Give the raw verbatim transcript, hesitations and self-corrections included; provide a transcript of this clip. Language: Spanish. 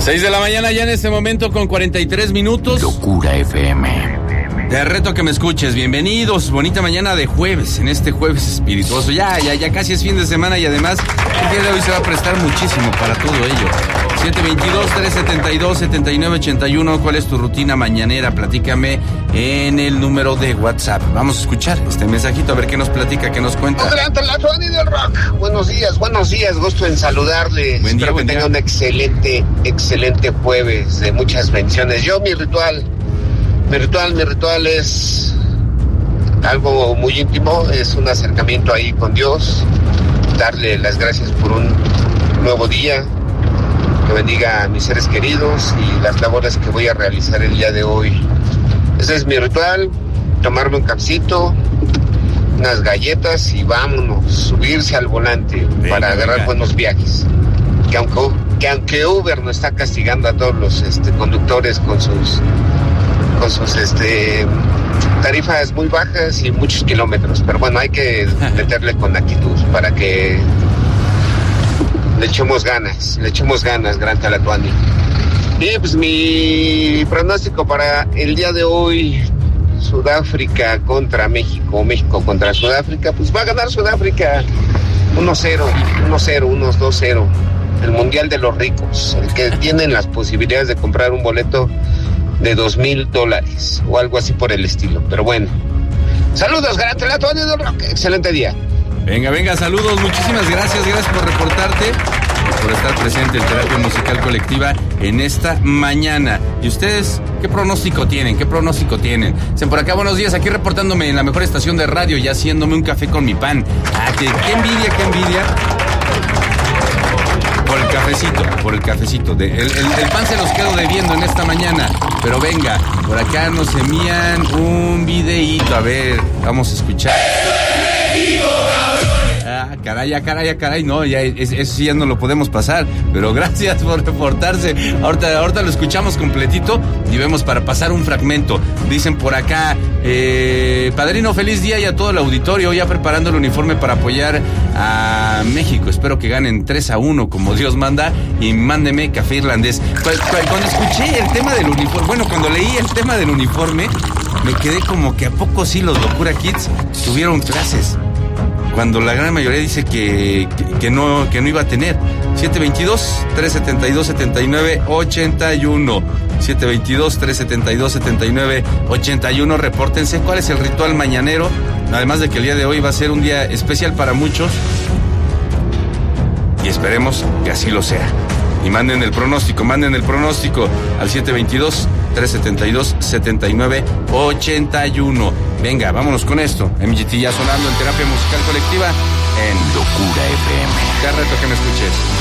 seis de la mañana ya en este momento con cuarenta y tres minutos. Locura F M. Te reto que me escuches. Bienvenidos. Bonita mañana de jueves, en este jueves espirituoso. Ya, ya, ya casi es fin de semana y además el día de hoy se va a prestar muchísimo para todo ello. siete veintidós, trescientos setenta y dos, setenta y nueve ochenta y uno. ¿Cuál es tu rutina mañanera? Platícame en el número de WhatsApp. Vamos a escuchar este mensajito a ver qué nos platica, qué nos cuenta. Adelante, la Tony del Rock. Buenos días, buenos días. Gusto en saludarle. Buen día, Espero buen que tenga día. un excelente, excelente jueves de muchas bendiciones. Yo, mi ritual, mi ritual, mi ritual es algo muy íntimo. Es un acercamiento ahí con Dios. Darle las gracias por un nuevo día. Que bendiga a mis seres queridos y las labores que voy a realizar el día de hoy. Ese es mi ritual, tomarme un cafecito, unas galletas y vámonos, subirse al volante Venga, para agarrar venga. buenos viajes. Que aunque, que aunque Uber nos está castigando a todos los este, conductores con sus, con sus este, tarifas muy bajas y muchos kilómetros, pero bueno, hay que meterle con actitud para que le echemos ganas, le echemos ganas, Gran Talatuani. Y pues mi pronóstico para el día de hoy, Sudáfrica contra México, México contra Sudáfrica, pues va a ganar Sudáfrica uno cero, uno cero, uno dos cero. El Mundial de los Ricos, el que tienen las posibilidades de comprar un boleto de dos mil dólares o algo así por el estilo. Pero bueno, saludos, Gran Talatuani del Rock, excelente día. Venga, venga, saludos, muchísimas gracias, gracias por reportarte, por estar presente en Terapia Musical Colectiva en esta mañana. ¿Y ustedes qué pronóstico tienen? ¿Qué pronóstico tienen? Dicen por acá, buenos días, aquí reportándome en la mejor estación de radio y haciéndome un café con mi pan. Ah, qué, qué envidia, qué envidia. Por el cafecito, por el cafecito. De, el, el, el pan se los quedo debiendo en esta mañana. Pero venga, por acá nos envían un videíto. A ver, vamos a escuchar. Ah, caray, ah, caray, ah, caray, no, ya es, eso sí ya no lo podemos pasar, pero gracias por reportarse. Ahorita, ahorita lo escuchamos completito y vemos para pasar un fragmento. Dicen por acá, eh, padrino, feliz día y a todo el auditorio, ya preparando el uniforme para apoyar a México. Espero que ganen tres a uno como Dios manda y mándeme café irlandés. Cuando escuché el tema del uniforme, bueno, cuando leí el tema del uniforme, me quedé como que a poco sí los Locura Kids tuvieron clases, cuando la gran mayoría dice que, que, que, no, que no iba a tener. siete veintidós, trescientos setenta y dos, setenta y nueve ochenta y uno. siete veintidós, trescientos setenta y dos, setenta y nueve ochenta y uno. Repórtense cuál es el ritual mañanero. Además de que el día de hoy va a ser un día especial para muchos. Y esperemos que así lo sea. Y manden el pronóstico, manden el pronóstico al siete veintidós, trescientos setenta y dos, setenta y nueve ochenta y uno. Venga, vámonos con esto. M G T ya sonando en Terapia Musical Colectiva en Locura F M. Te reto que me escuches.